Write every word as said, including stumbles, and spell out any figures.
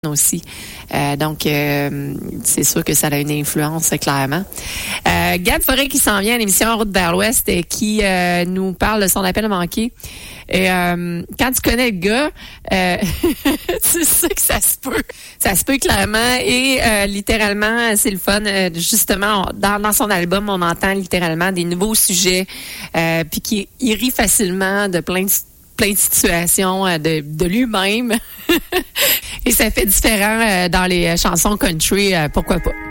aussi. Euh, donc, euh, c'est sûr que ça a une influence, clairement. Euh, Gab Forêt qui s'en vient à l'émission Route vers l'Ouest et qui euh, nous parle de son appel manqué. Et euh, quand tu connais le gars, euh, tu sais que ça se peut. Ça se peut clairement. Et euh, littéralement, c'est le fun. Euh, justement, dans, dans son album, on entend littéralement des nouveaux sujets euh, puis qui il rit facilement de plein de plein de situations euh, de, de lui-même. Et ça fait différent euh, dans les chansons country, euh, pourquoi pas.